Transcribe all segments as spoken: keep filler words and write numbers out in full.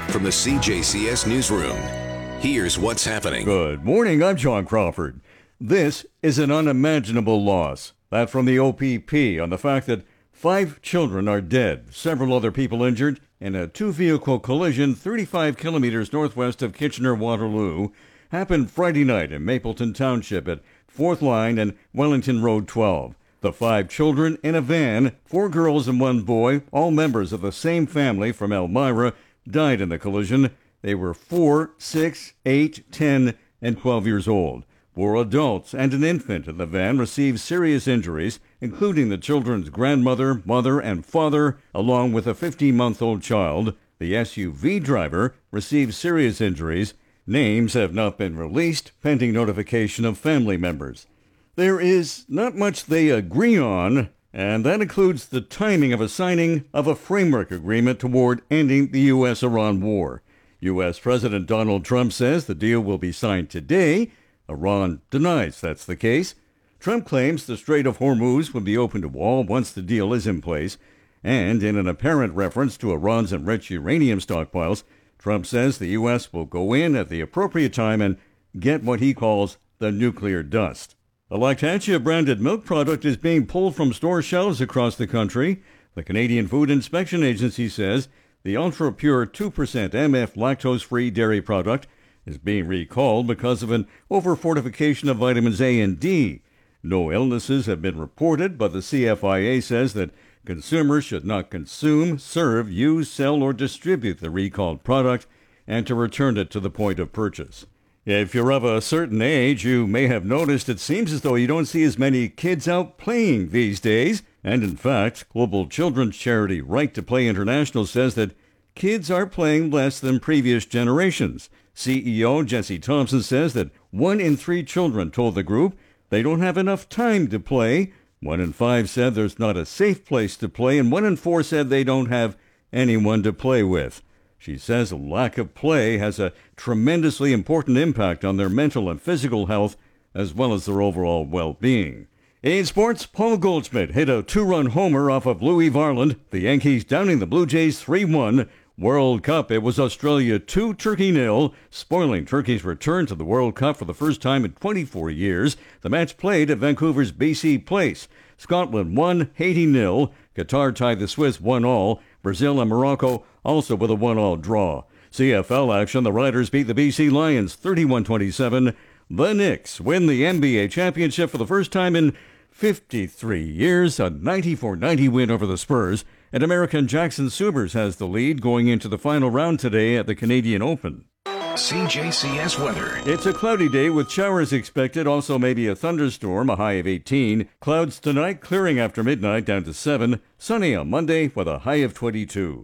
From the C J C S Newsroom, here's what's happening. Good morning, I'm John Crawford. This is an unimaginable loss. That from the O P P on the fact that five children are dead, several other people injured in a two-vehicle collision thirty-five kilometers northwest of Kitchener-Waterloo happened Friday night in Mapleton Township at fourth Line and Wellington Road twelve. The five children in a van, four girls and one boy, all members of the same family from Elmira, died in the collision. They were four, six, eight, ten, and twelve years old. Four adults and an infant in the van received serious injuries, including the children's grandmother, mother, and father, along with a fifteen-month-old child. The S U V driver received serious injuries. Names have not been released, pending notification of family members. There is not much they agree on, and that includes the timing of a signing of a framework agreement toward ending the U S Iran war. U S President Donald Trump says the deal will be signed today. Iran denies that's the case. Trump claims the Strait of Hormuz will be open to all once the deal is in place. And in an apparent reference to Iran's enriched uranium stockpiles, Trump says the U S will go in at the appropriate time and get what he calls the nuclear dust. A Lactantia-branded milk product is being pulled from store shelves across the country. The Canadian Food Inspection Agency says the ultra-pure two percent M F lactose-free dairy product is being recalled because of an over-fortification of vitamins A and D. No illnesses have been reported, but the C F I A says that consumers should not consume, serve, use, sell, or distribute the recalled product and to return it to the point of purchase. If you're of a certain age, you may have noticed it seems as though you don't see as many kids out playing these days. And in fact, global children's charity Right to Play International says that kids are playing less than previous generations. C E O Jesse Thompson says that one in three children told the group they don't have enough time to play. One in five said there's not a safe place to play, and one in four said they don't have anyone to play with. She says a lack of play has a tremendously important impact on their mental and physical health, as well as their overall well-being. In sports, Paul Goldschmidt hit a two-run homer off of Louis Varland. The Yankees downing the Blue Jays three one. World Cup, it was Australia two, Turkey nil, spoiling Turkey's return to the World Cup for the first time in twenty-four years. The match played at Vancouver's B C Place. Scotland won, Haiti nil. Qatar tied the Swiss one all. Brazil and Morocco also with a one all draw. C F L action, the Riders beat the B C Lions thirty-one twenty-seven. The Knicks win the N B A championship for the first time in fifty-three years, a ninety-four ninety win over the Spurs. And American Jackson Subers has the lead going into the final round today at the Canadian Open. C J C S weather. It's a cloudy day with showers expected, also maybe a thunderstorm, a high of eighteen. Clouds tonight, clearing after midnight down to seven. Sunny on Monday with a high of twenty-two.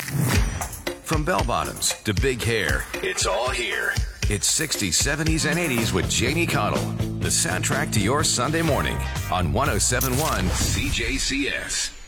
From bell bottoms to big hair, it's all here. It's sixties, seventies, and eighties with Janie Connell. The soundtrack to your Sunday morning on one oh seven point one C J C S.